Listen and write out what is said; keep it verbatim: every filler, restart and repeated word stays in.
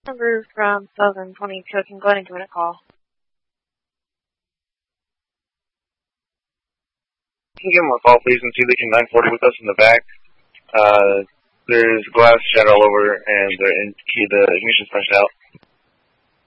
Number from seven twenty-two. Can go ahead and give it a call. Can you give them a call, please, and see if they can nine forty with us in the back. Uh, there's glass shattered all over, and the, and the ignition's punched out.